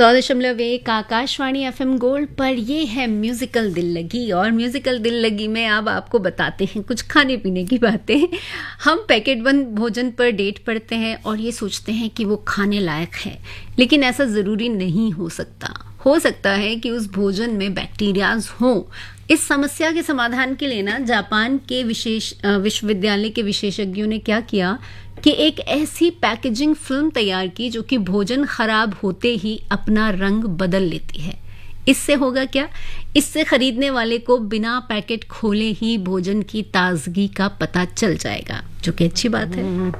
100.1 Akashvani FM gold पर ये है म्यूजिकल दिल लगी। और म्यूजिकल दिल लगी में अब आपको बताते हैं कुछ खाने पीने की बातें। हम पैकेट बंद भोजन पर डेट पड़ते हैं और ये सोचते हैं कि वो खाने लायक है, लेकिन ऐसा ज़रूरी नहीं हो सकता। हो सकता है कि उस भोजन में बैक्टीरियाज हों। इस समस्या के समाधान के लिए ना जापान के विश्वविद्यालय के विशेषज्ञों ने क्या किया कि एक ऐसी पैकेजिंग फिल्म तैयार की जो कि भोजन खराब होते ही अपना रंग बदल लेती है। इससे होगा क्या? इससे खरीदने वाले को बिना पैकेट खोले ही भोजन की ताजगी का पता चल जाएगा, जो कि अच्छी बात है।